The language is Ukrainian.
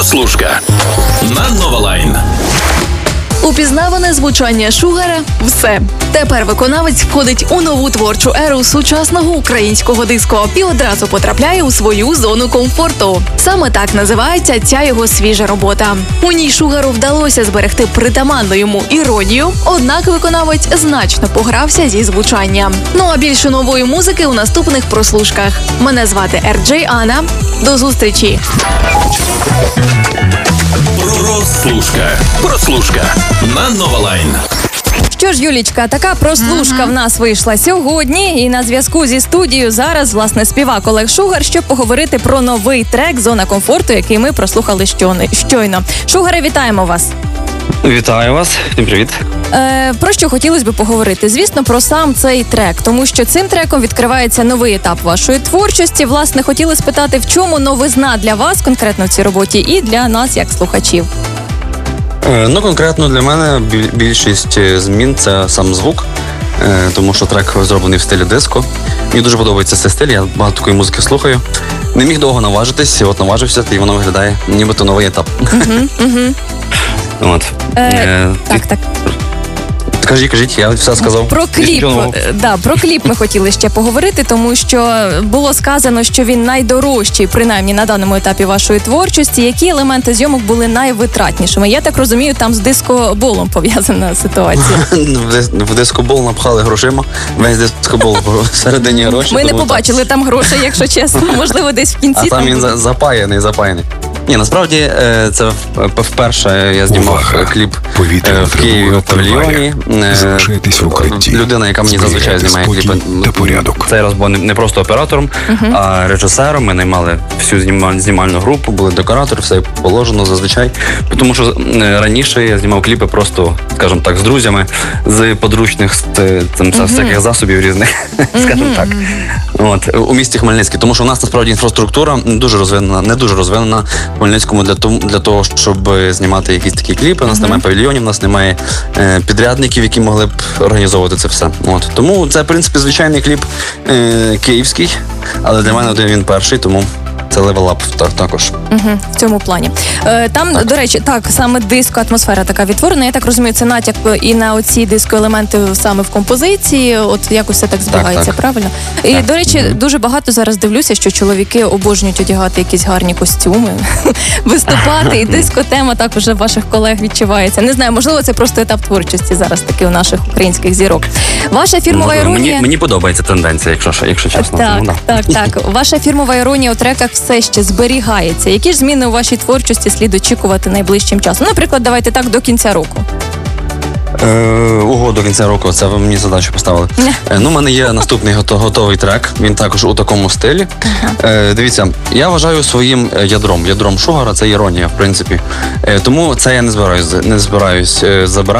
Прослушка на Нова Лайн. Упізнаване звучання Шугара – все. Тепер виконавець входить у нову творчу еру сучасного українського диско і одразу потрапляє у свою зону комфорту. Саме так називається ця його свіжа робота. У ній Шугару вдалося зберегти притаманну йому іронію, однак виконавець значно погрався зі звучанням. Ну а більше нової музики у наступних прослушках. Мене звати RJ Анна. До зустрічі! Прослушка на Нова Лайн. Що ж, Юлічка, така прослушка в нас вийшла сьогодні. І на зв'язку зі студією зараз, власне, співак Олег Шугар, щоб поговорити про новий трек «Зона комфорту», який ми прослухали щойно. Шугаре, вітаємо вас. Вітаю вас, всім привіт. Про що хотілося б поговорити? Звісно, про сам цей трек, тому що цим треком відкривається новий етап вашої творчості. Власне, хотіли спитати, в чому новизна для вас конкретно в цій роботі і для нас, як слухачів? Конкретно для мене більшість змін – це сам звук, тому що трек зроблений в стилі диско. Мені дуже подобається цей стиль, я багато такої музики слухаю. Не міг довго наважитись, і от наважився, і воно виглядає нібито новий етап. Так. Кажіть, я все сказав. Про кліп ми хотіли ще поговорити, тому що було сказано, що він найдорожчий, принаймні на даному етапі вашої творчості. Які елементи зйомок були найвитратнішими? Я так розумію, там з дискоболом пов'язана ситуація. В дискобол напхали грошима, весь дискобол всередині гроші. Ми не побачили там грошей, якщо чесно, можливо, десь в кінці. А там він запаяний. Ні, насправді, це вперше я знімав кліп в Києві у павільйоні. Людина, яка мені зазвичай знімає кліпи. Цей раз був не просто оператором, а режисером. Ми наймали всю знімальну групу, були декоратори, все положено зазвичай. Тому що раніше я знімав кліпи просто, скажімо так, з друзями, з подручних всяких засобів різних, скажімо так. У місті Хмельницький. Тому що у нас, насправді, інфраструктура не дуже розвинена в Хмельницькому для того, щоб знімати якісь такі кліпи. У нас немає павільйонів, у нас немає підрядників, які могли б організовувати це все. Тому це, в принципі, звичайний кліп київський, але для мене він перший, тому це левел-ап також. В цьому плані. Там, до речі, саме диско-атмосфера така відтворена. Я так розумію, це натяк і на оці диско-елементи саме в композиції. От якось все так збігається, правильно? І, до речі, дуже багато зараз дивлюся, що чоловіки обожнюють одягати якісь гарні костюми, виступати, і диско-тема також у ваших колег відчувається. Не знаю, можливо, це просто етап творчості зараз таки у наших українських зірок. Ваша фірмова іронія... Мені подобається тенденція, якщо чесно. Так. Ваша фірмова іронія у треках все ще зберігається. Які ж зміни у вашій творчості слід очікувати найближчим часом? Наприклад, давайте так, до кінця року. До кінця року, це ви мені задачу поставили. У мене є наступний готовий трек, він також у такому стилі. Дивіться, я вважаю своїм ядром Шугара, це іронія, в принципі. Тому це я не збираюсь забирати.